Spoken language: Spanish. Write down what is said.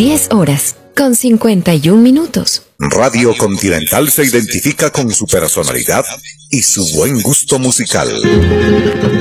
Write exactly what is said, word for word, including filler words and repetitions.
diez horas con cincuenta y un minutos. Radio Continental se identifica con su personalidad y su buen gusto musical.